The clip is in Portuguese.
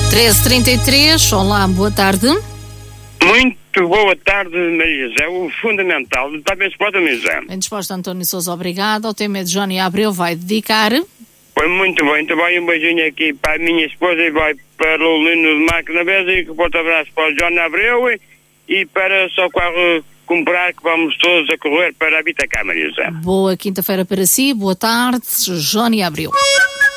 13h33, olá, boa tarde. Muito boa tarde, Maria José. O fundamental, está bem disposta, Maria José? Bem disposto, António Sousa, obrigado. O tema de Johnny Abreu vai dedicar. Foi muito bem. Um beijinho aqui para a minha esposa e vai para o Lino de Máquina Beza e um forte abraço para o Johnny Abreu e para só carro comprar que vamos todos a correr para a Vitacá, Maria José. Boa quinta-feira para si, boa tarde, Johnny Abreu.